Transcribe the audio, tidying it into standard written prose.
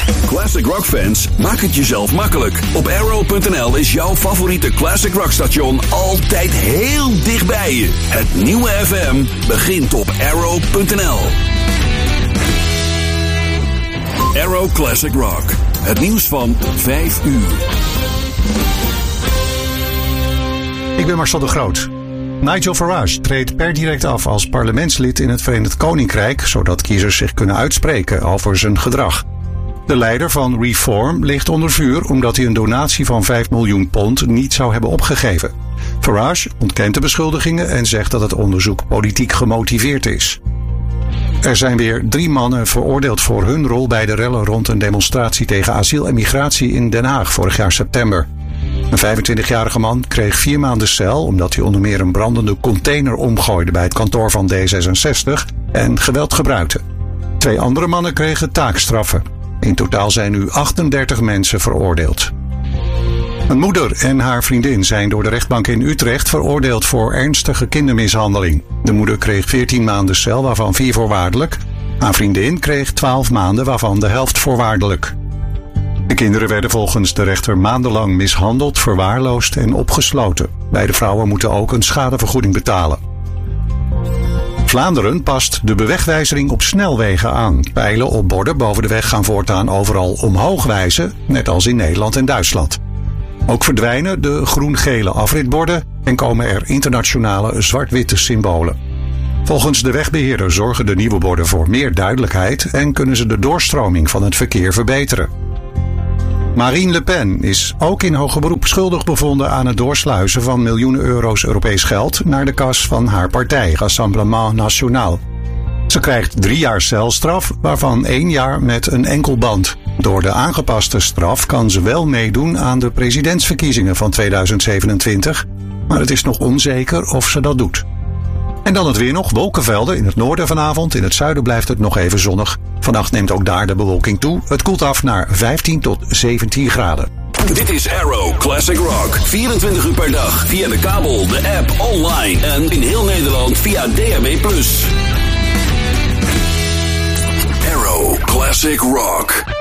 Classic Rock fans, maak het jezelf makkelijk. Op Arrow.nl is jouw favoriete Classic Rock station altijd heel dichtbij je. Het nieuwe FM begint op Arrow.nl. Arrow Classic Rock. Het nieuws van 5 uur. Ik ben Marcel de Groot. Nigel Farage treedt per direct af als parlementslid in het Verenigd Koninkrijk, zodat kiezers zich kunnen uitspreken over zijn gedrag. De leider van Reform ligt onder vuur omdat hij een donatie van £5 miljoen niet zou hebben opgegeven. Farage ontkent de beschuldigingen en zegt dat het onderzoek politiek gemotiveerd is. Er zijn weer 3 mannen veroordeeld voor hun rol bij de rellen rond een demonstratie tegen asiel en migratie in Den Haag vorig jaar september. Een 25-jarige man kreeg 4 maanden cel omdat hij onder meer een brandende container omgooide bij het kantoor van D66 en geweld gebruikte. 2 andere mannen kregen taakstraffen. In totaal zijn nu 38 mensen veroordeeld. Een moeder en haar vriendin zijn door de rechtbank in Utrecht veroordeeld voor ernstige kindermishandeling. De moeder kreeg 14 maanden cel, waarvan 4 voorwaardelijk. Haar vriendin kreeg 12 maanden, waarvan de helft voorwaardelijk. De kinderen werden volgens de rechter maandenlang mishandeld, verwaarloosd en opgesloten. Beide vrouwen moeten ook een schadevergoeding betalen. Vlaanderen past de bewegwijzering op snelwegen aan. Pijlen op borden boven de weg gaan voortaan overal omhoog wijzen, net als in Nederland en Duitsland. Ook verdwijnen de groen-gele afritborden en komen er internationale zwart-witte symbolen. Volgens de wegbeheerder zorgen de nieuwe borden voor meer duidelijkheid en kunnen ze de doorstroming van het verkeer verbeteren. Marine Le Pen is ook in hoger beroep schuldig bevonden aan het doorsluizen van miljoenen euro's Europees geld naar de kas van haar partij, Rassemblement National. Ze krijgt 3 jaar celstraf, waarvan 1 jaar met een enkelband. Door de aangepaste straf kan ze wel meedoen aan de presidentsverkiezingen van 2027, maar het is nog onzeker of ze dat doet. En dan het weer nog, wolkenvelden in het noorden vanavond, in het zuiden blijft het nog even zonnig. Vannacht neemt ook daar de bewolking toe. Het koelt af naar 15 tot 17 graden. Dit is Arrow Classic Rock. 24 uur per dag via de kabel, de app, online en in heel Nederland via DAB+. Arrow Classic Rock.